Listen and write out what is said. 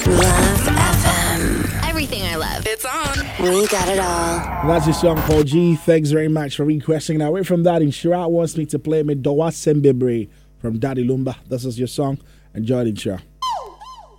Love FM. Everything I love. It's on. We got it all. That's your song called G. Thanks very much for requesting. Now, away from that, Inshira wants me to play me Dowa Sembebre from Daddy Lumba. This is your song. Enjoy it, Inshira.